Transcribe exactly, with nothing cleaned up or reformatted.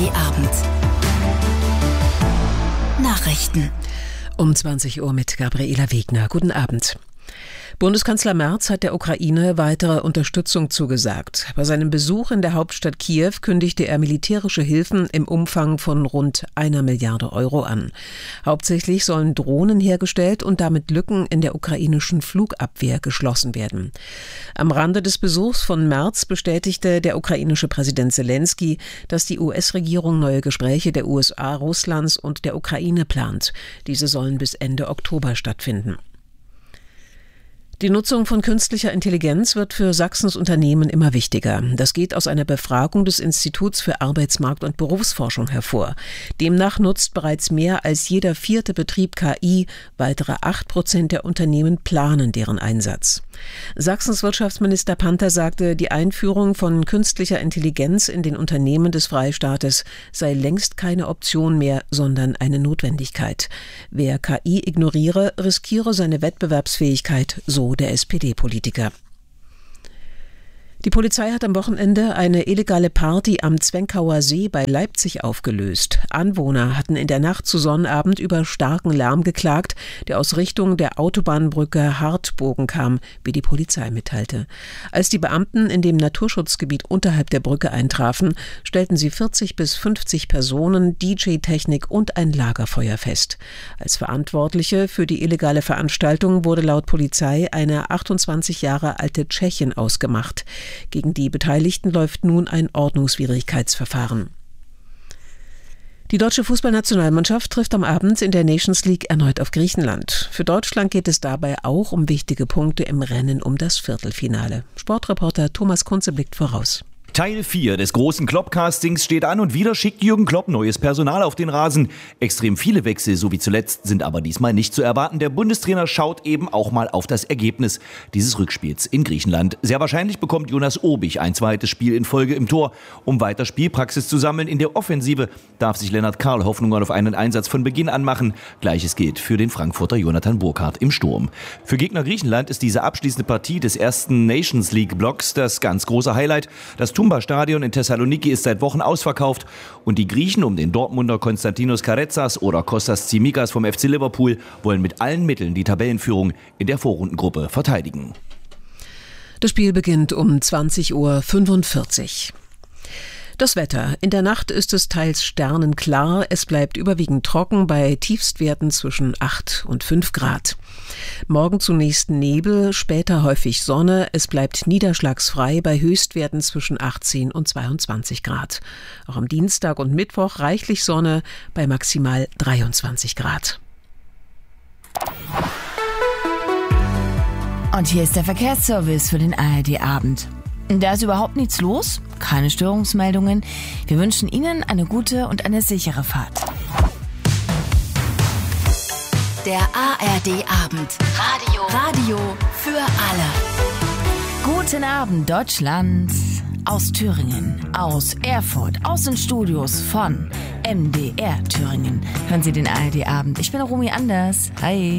Abend. Nachrichten. Um zwanzig Uhr mit Gabriela Wegner. Guten Abend. Bundeskanzler Merz hat der Ukraine weitere Unterstützung zugesagt. Bei seinem Besuch in der Hauptstadt Kiew kündigte er militärische Hilfen im Umfang von rund einer Milliarde Euro an. Hauptsächlich sollen Drohnen hergestellt und damit Lücken in der ukrainischen Flugabwehr geschlossen werden. Am Rande des Besuchs von Merz bestätigte der ukrainische Präsident Zelensky, dass die U S-Regierung neue Gespräche der U S A, Russlands und der Ukraine plant. Diese sollen bis Ende Oktober stattfinden. Die Nutzung von künstlicher Intelligenz wird für Sachsens Unternehmen immer wichtiger. Das geht aus einer Befragung des Instituts für Arbeitsmarkt- und Berufsforschung hervor. Demnach nutzt bereits mehr als jeder vierte Betrieb K I. Weitere acht Prozent der Unternehmen planen deren Einsatz. Sachsens Wirtschaftsminister Panther sagte, die Einführung von künstlicher Intelligenz in den Unternehmen des Freistaates sei längst keine Option mehr, sondern eine Notwendigkeit. Wer K I ignoriere, riskiere seine Wettbewerbsfähigkeit, so der S P D-Politiker. Die Polizei hat am Wochenende eine illegale Party am Zwenkauer See bei Leipzig aufgelöst. Anwohner hatten in der Nacht zu Sonnabend über starken Lärm geklagt, der aus Richtung der Autobahnbrücke Hartbogen kam, wie die Polizei mitteilte. Als die Beamten in dem Naturschutzgebiet unterhalb der Brücke eintrafen, stellten sie vierzig bis fünfzig Personen, D J-Technik und ein Lagerfeuer fest. Als Verantwortliche für die illegale Veranstaltung wurde laut Polizei eine achtundzwanzig Jahre alte Tschechin ausgemacht. Gegen die Beteiligten läuft nun ein Ordnungswidrigkeitsverfahren. Die deutsche Fußballnationalmannschaft trifft am Abend in der Nations League erneut auf Griechenland. Für Deutschland geht es dabei auch um wichtige Punkte im Rennen um das Viertelfinale. Sportreporter Thomas Kunze blickt voraus. Teil vier des großen Klopp-Castings steht an und wieder schickt Jürgen Klopp neues Personal auf den Rasen. Extrem viele Wechsel, so wie zuletzt, sind aber diesmal nicht zu erwarten. Der Bundestrainer schaut eben auch mal auf das Ergebnis dieses Rückspiels in Griechenland. Sehr wahrscheinlich bekommt Jonas Obich ein zweites Spiel in Folge im Tor. Um weiter Spielpraxis zu sammeln in der Offensive, darf sich Lennart Karl Hoffnungen auf einen Einsatz von Beginn an machen. Gleiches gilt für den Frankfurter Jonathan Burkhardt im Sturm. Für Gegner Griechenland ist diese abschließende Partie des ersten Nations League-Blocks das ganz große Highlight. Das Tumba-Stadion in Thessaloniki ist seit Wochen ausverkauft und die Griechen um den Dortmunder Konstantinos Karetsas oder Kostas Tsimikas vom F C Liverpool wollen mit allen Mitteln die Tabellenführung in der Vorrundengruppe verteidigen. Das Spiel beginnt um zwanzig Uhr fünfundvierzig. Das Wetter. In der Nacht ist es teils sternenklar. Es bleibt überwiegend trocken bei Tiefstwerten zwischen acht und fünf Grad. Morgen zunächst Nebel, später häufig Sonne. Es bleibt niederschlagsfrei bei Höchstwerten zwischen achtzehn und zweiundzwanzig Grad. Auch am Dienstag und Mittwoch reichlich Sonne bei maximal dreiundzwanzig Grad. Und hier ist der Verkehrsservice für den A R D-Abend. Da ist überhaupt nichts los, keine Störungsmeldungen. Wir wünschen Ihnen eine gute und eine sichere Fahrt. Der A R D-Abend. Radio. Radio für alle. Guten Abend, Deutschland. Aus Thüringen, aus Erfurt, aus den Studios von M D R Thüringen. Hören Sie den A R D-Abend. Ich bin Romy Anders. Hi.